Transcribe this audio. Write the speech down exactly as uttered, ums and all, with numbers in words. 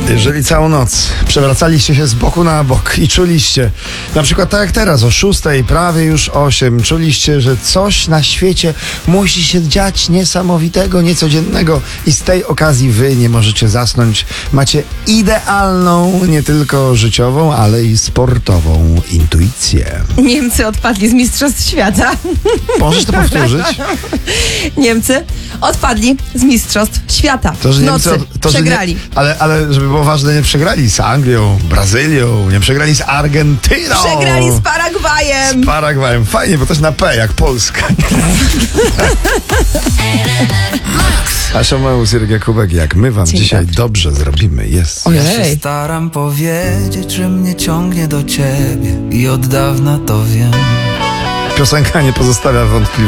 Jeżeli całą noc przewracaliście się z boku na bok i czuliście, na przykład tak jak teraz o szóstej, prawie już osiem, czuliście, że coś na świecie musi się dziać niesamowitego, niecodziennego i z tej okazji wy nie możecie zasnąć, macie idealną, nie tylko życiową, ale i sportową intuicję. Niemcy odpadli z Mistrzostw Świata. Możesz to powtórzyć? Niemcy odpadli z Mistrzostw Świata. To, że Niemcy Nocy. od, to, Przegrali. Że nie, ale, ale żeby było ważne, nie przegrali z Anglią, Brazylią, nie przegrali z Argentyną. Przegrali z Paragwajem. Z Paragwajem. Fajnie, bo też na P, jak Polska. Aszomeus, Irek Kubek, jak my wam Dzień dzisiaj dobry. dobrze zrobimy, jest. Ojej. Ja się staram powiedzieć, że mnie ciągnie do ciebie i od dawna to wiem. Piosenka nie pozostawia wątpliwości.